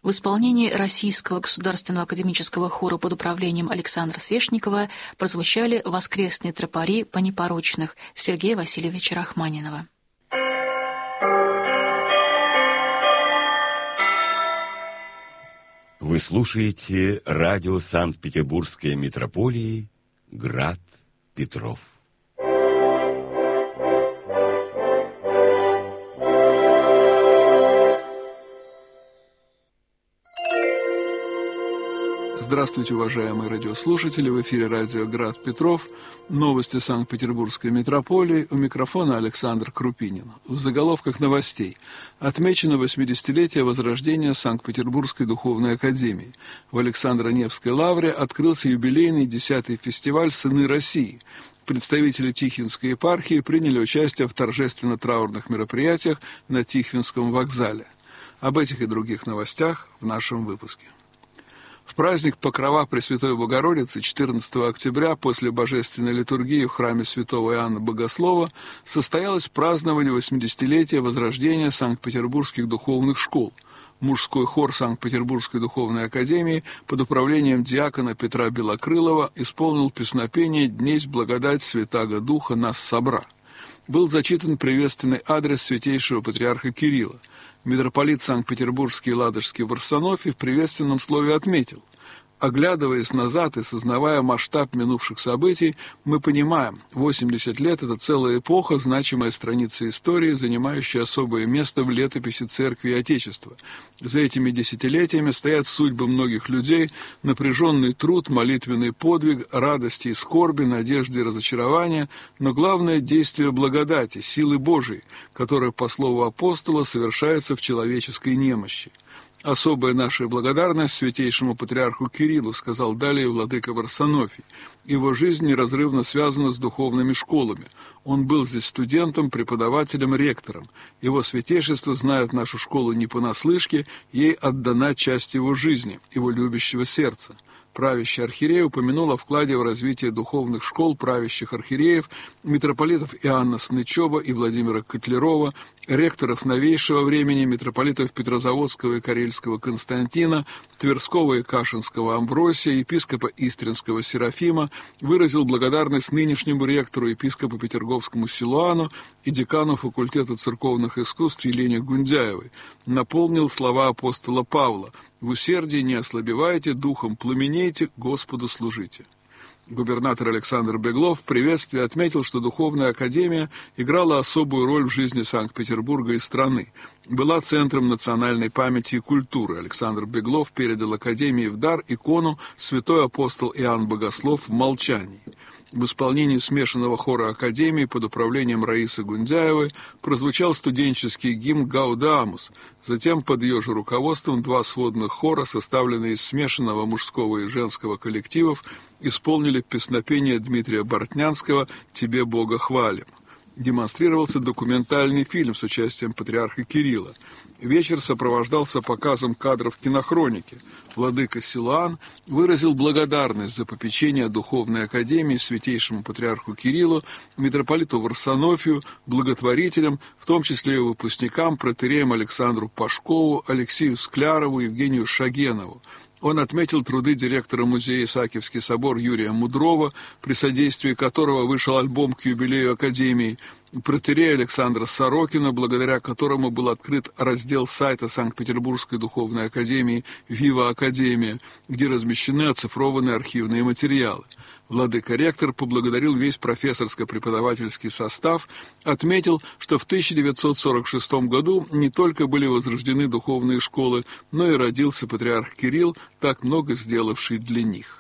В исполнении Российского государственного академического хора под управлением Александра Свешникова прозвучали воскресные тропари по непорочных Сергея Васильевича Рахманинова. Вы слушаете радио Санкт-Петербургской митрополии «Град Петров». Здравствуйте, уважаемые радиослушатели! В эфире радио «Град Петров». Новости Санкт-Петербургской митрополии. У микрофона Александр Крупинин. В заголовках новостей. Отмечено 80-летие возрождения Санкт-Петербургской духовной академии. В Александро-Невской лавре открылся юбилейный 10-й фестиваль «Сыны России». Представители Тихвинской епархии приняли участие в торжественно-траурных мероприятиях на Тихвинском вокзале. Об этих и других новостях в нашем выпуске. В праздник Покрова Пресвятой Богородицы 14 октября после божественной литургии в храме святого Иоанна Богослова состоялось празднование 80-летия возрождения Санкт-Петербургских духовных школ. Мужской хор Санкт-Петербургской духовной академии под управлением диакона Петра Белокрылова исполнил песнопение «Днесь благодать Святаго Духа нас собра». Был зачитан приветственный адрес святейшего патриарха Кирилла. Митрополит Санкт-Петербургский и Ладожский Варсонофий в приветственном слове отметил: оглядываясь назад и сознавая масштаб минувших событий, мы понимаем, 80 лет – это целая эпоха, значимая страница истории, занимающая особое место в летописи Церкви и Отечества. За этими десятилетиями стоят судьбы многих людей, напряженный труд, молитвенный подвиг, радости и скорби, надежды и разочарования, но главное – действие благодати, силы Божией, которая, по слову апостола, совершается в человеческой немощи. «Особая наша благодарность святейшему патриарху Кириллу», сказал далее владыка Варсонофий. Его жизнь неразрывно связана с духовными школами. Он был здесь студентом, преподавателем, ректором. Его святейшество знает нашу школу не понаслышке, ей отдана часть его жизни, его любящего сердца. Правящий архиерей упомянул о вкладе в развитие духовных школ правящих архиереев, митрополитов Иоанна Снычева и Владимира Котлярова, ректоров новейшего времени, митрополитов Петрозаводского и Карельского Константина, Тверского и Кашинского Амвросия, епископа Истринского Серафима, выразил благодарность нынешнему ректору, епископу Петерговскому Силуану и декану факультета церковных искусств Елене Гундяевой. Наполнил слова апостола Павла: «В усердии не ослабевайте, духом пламенейте, Господу служите». Губернатор Александр Беглов в приветствии отметил, что Духовная академия играла особую роль в жизни Санкт-Петербурга и страны. Была центром национальной памяти и культуры. Александр Беглов передал академии в дар икону «Святой апостол Иоанн Богослов в молчании». В исполнении смешанного хора Академии под управлением Раисы Гундяевой прозвучал студенческий гимн «Гаудамус». Затем под ее же руководством два сводных хора, составленные из смешанного мужского и женского коллективов, исполнили песнопение Дмитрия Бортнянского «Тебе, Бога, хвалим». Демонстрировался документальный фильм с участием патриарха Кирилла. Вечер сопровождался показом кадров кинохроники. Владыка Силуан выразил благодарность за попечение Духовной академии святейшему патриарху Кириллу, митрополиту Варсонофию, благотворителям, в том числе и выпускникам, протоиереям Александру Пашкову, Алексею Склярову, Евгению Шагенову. Он отметил труды директора музея Исаакиевский собор Юрия Мудрова, при содействии которого вышел альбом к юбилею Академии, протоиерея Александра Сорокина, благодаря которому был открыт раздел сайта Санкт-Петербургской духовной академии «Вива Академия», где размещены оцифрованные архивные материалы. Владыка-ректор поблагодарил весь профессорско-преподавательский состав, отметил, что в 1946 году не только были возрождены духовные школы, но и родился патриарх Кирилл, так много сделавший для них.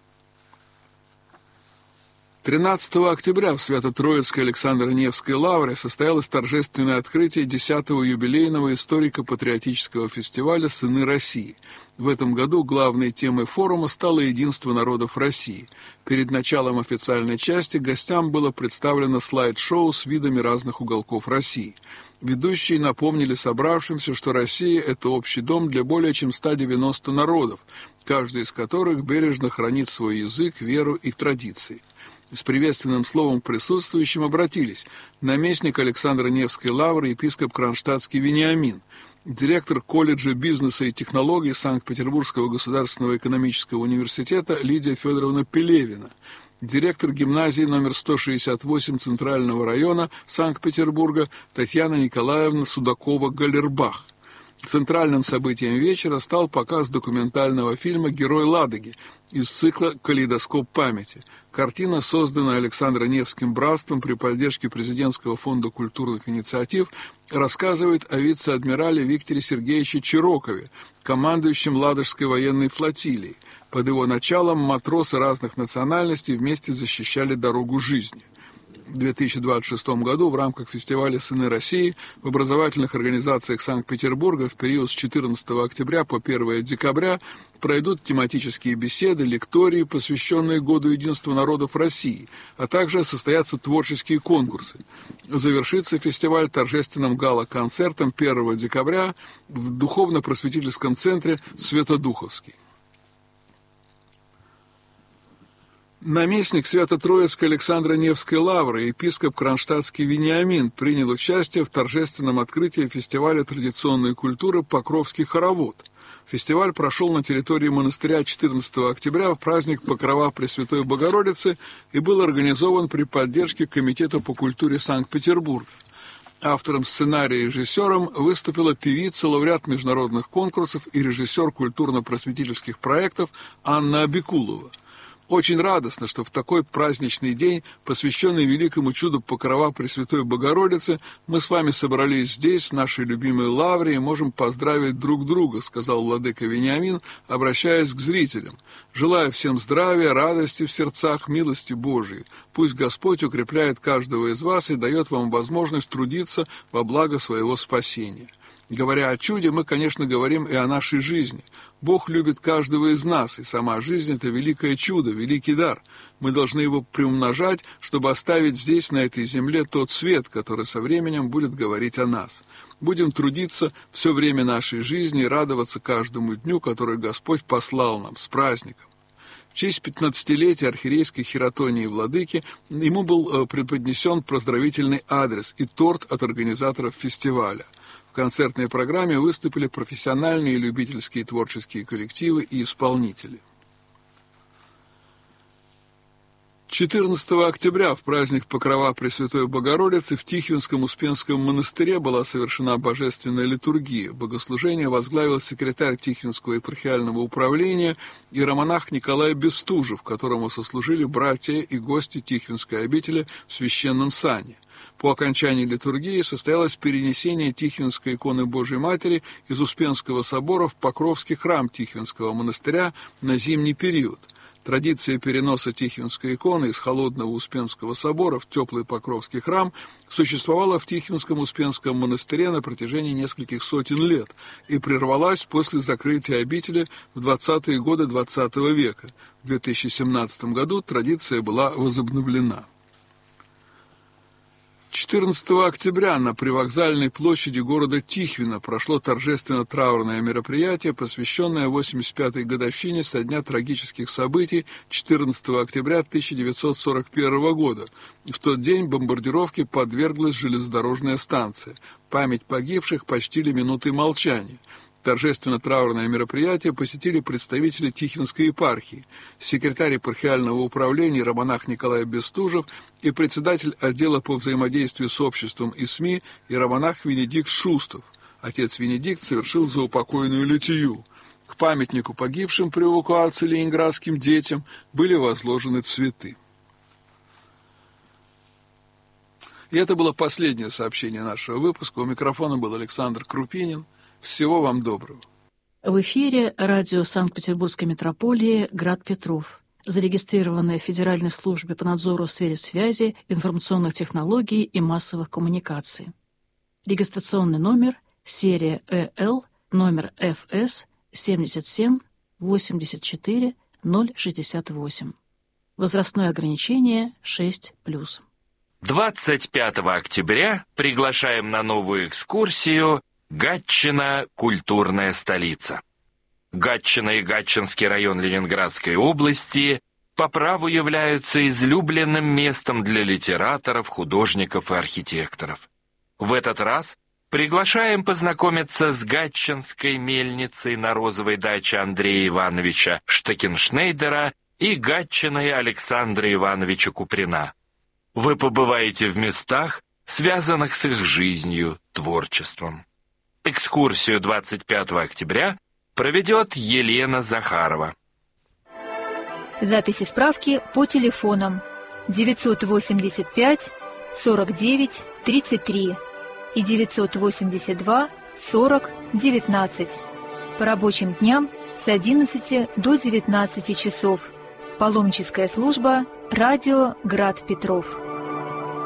13 октября в Свято-Троицкой Александро-Невской лавре состоялось торжественное открытие 10-го юбилейного историко-патриотического фестиваля «Сыны России». В этом году главной темой форума стало единство народов России. Перед началом официальной части гостям было представлено слайд-шоу с видами разных уголков России. Ведущие напомнили собравшимся, что Россия – это общий дом для более чем 190 народов, каждый из которых бережно хранит свой язык, веру и традиции. С приветственным словом к присутствующим обратились наместник Александро-Невской лавры епископ Кронштадтский Вениамин. директор колледжа бизнеса и технологий Санкт-Петербургского государственного экономического университета Лидия Федоровна Пелевина, директор гимназии номер 168 Центрального района Санкт-Петербурга Татьяна Николаевна Судакова-Галербах. Центральным событием вечера стал показ документального фильма «Герой Ладоги» из цикла «Калейдоскоп памяти». Картина, созданная Александро Невским братством при поддержке Президентского фонда культурных инициатив, рассказывает о вице-адмирале Викторе Сергеевиче Чирокове, командующем Ладожской военной флотилией. Под его началом матросы разных национальностей вместе защищали дорогу жизни. В 2026 году в рамках фестиваля «Сыны России» в образовательных организациях Санкт-Петербурга в период с 14 октября по 1 декабря пройдут тематические беседы, лектории, посвященные Году единства народов России, а также состоятся творческие конкурсы. Завершится фестиваль торжественным гала-концертом 1 декабря в духовно-просветительском центре «Святодуховский». Наместник Свято-Троицкой Александро-Невской лавры, епископ Кронштадтский Вениамин, принял участие в торжественном открытии фестиваля традиционной культуры «Покровский хоровод». Фестиваль прошел на территории монастыря 14 октября в праздник Покрова Пресвятой Богородицы и был организован при поддержке Комитета по культуре Санкт-Петербурга. Автором сценария и режиссером выступила певица, лауреат международных конкурсов и режиссер культурно-просветительских проектов Анна Абикулова. Очень радостно, что в такой праздничный день, посвященный великому чуду Покрова Пресвятой Богородицы, мы с вами собрались здесь, в нашей любимой лавре, и можем поздравить друг друга, сказал владыка Вениамин, обращаясь к зрителям. Желаю всем здравия, радости в сердцах, милости Божией. Пусть Господь укрепляет каждого из вас и дает вам возможность трудиться во благо своего спасения. Говоря о чуде, мы, конечно, говорим и о нашей жизни. Бог любит каждого из нас, и сама жизнь – это великое чудо, великий дар. Мы должны его приумножать, чтобы оставить здесь, на этой земле, тот свет, который со временем будет говорить о нас. Будем трудиться все время нашей жизни и радоваться каждому дню, который Господь послал нам, с праздником. В честь 15-летия архиерейской хиротонии владыки ему был преподнесен поздравительный адрес и торт от организаторов фестиваля. В концертной программе выступили профессиональные и любительские творческие коллективы и исполнители. 14 октября в праздник Покрова Пресвятой Богородицы в Тихвинском Успенском монастыре была совершена божественная литургия. Богослужение возглавил секретарь Тихвинского епархиального управления иеромонах Николай Бестужев, которому сослужили братья и гости Тихвинской обители в священном сане. По окончании литургии состоялось перенесение Тихвинской иконы Божией Матери из Успенского собора в Покровский храм Тихвинского монастыря на зимний период. Традиция переноса Тихвинской иконы из холодного Успенского собора в теплый Покровский храм существовала в Тихвинском Успенском монастыре на протяжении нескольких сотен лет и прервалась после закрытия обители в 20-е годы XX века. В 2017 году традиция была возобновлена. 14 октября на привокзальной площади города Тихвина прошло торжественно-траурное мероприятие, посвященное 85-й годовщине со дня трагических событий 14 октября 1941 года. В тот день бомбардировке подверглась железнодорожная станция. Память погибших почтили минутой молчания. Торжественно-траурное мероприятие посетили представители Тихвинской епархии, секретарь епархиального управления иеромонах Николай Бестужев и председатель отдела по взаимодействию с обществом и СМИ иеромонах Венедикт Шустов. Отец Венедикт совершил заупокойную литию. К памятнику погибшим при эвакуации ленинградским детям были возложены цветы. И это было последнее сообщение нашего выпуска. У микрофона был Александр Крупинин. Всего вам доброго. В эфире радио Санкт-Петербургской метрополии «Град Петров», зарегистрированное в Федеральной службе по надзору в сфере связи, информационных технологий и массовых коммуникаций. Регистрационный номер, серия ЭЛ, номер ФС 77 84 068. Возрастное ограничение 6+. 25 октября приглашаем на новую экскурсию Гатчина – культурная столица. Гатчина и Гатчинский район Ленинградской области по праву являются излюбленным местом для литераторов, художников и архитекторов. В этот раз Приглашаем познакомиться с гатчинской мельницей на розовой даче Андрея Ивановича Штекеншнейдера и гатчиной Александра Ивановича Куприна. Вы побываете в местах, связанных с их жизнью, творчеством. Экскурсию 25 октября проведет Елена Захарова. Записи справки по телефонам 985 49 33 и 982 40 19. По рабочим дням с 11 до 19 часов. Паломническая служба «Радио Град Петров».